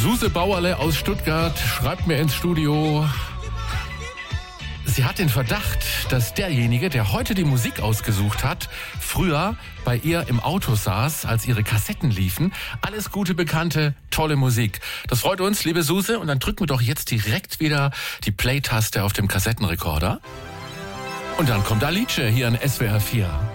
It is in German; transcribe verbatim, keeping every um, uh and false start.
Suse Bauerle aus Stuttgart schreibt mir ins Studio, sie hat den Verdacht, dass derjenige, der heute die Musik ausgesucht hat, früher bei ihr im Auto saß, als ihre Kassetten liefen. Alles gute Bekannte, tolle Musik. Das freut uns, liebe Suse. Und dann drücken wir doch jetzt direkt wieder die Play-Taste auf dem Kassettenrekorder. Und dann kommt Alice hier an S W R vier.